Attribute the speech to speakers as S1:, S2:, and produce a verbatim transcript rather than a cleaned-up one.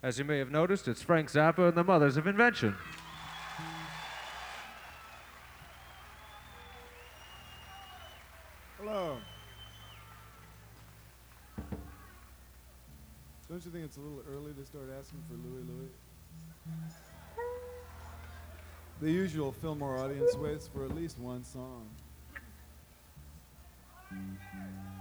S1: As you may have noticed, it's Frank Zappa and the Mothers of Invention.
S2: Hello. Don't you think it's a little early to start asking for Louie Louie? The usual Fillmore audience waits for at least one song.